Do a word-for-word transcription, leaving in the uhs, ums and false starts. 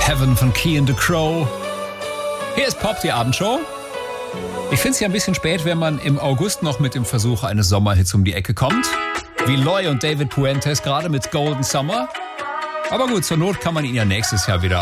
Heaven von Key and the Crow. Hier ist Pop, die Abendshow. Ich finde es ja ein bisschen spät, wenn man im August noch mit dem Versuch eines Sommerhits um die Ecke kommt. Wie Loy und David Puentes gerade mit Golden Summer. Aber gut, zur Not kann man ihn ja nächstes Jahr wieder